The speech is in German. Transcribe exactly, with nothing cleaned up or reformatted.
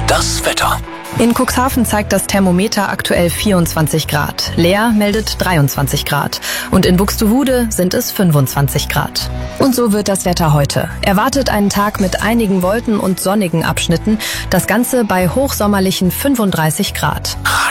Das Wetter. In Cuxhaven zeigt das Thermometer aktuell vierundzwanzig Grad. Leer meldet dreiundzwanzig Grad. Und in Buxtehude sind es fünfundzwanzig Grad. Und so wird das Wetter heute. Erwartet einen Tag mit einigen Wolken und sonnigen Abschnitten. Das Ganze bei hochsommerlichen fünfunddreißig Grad.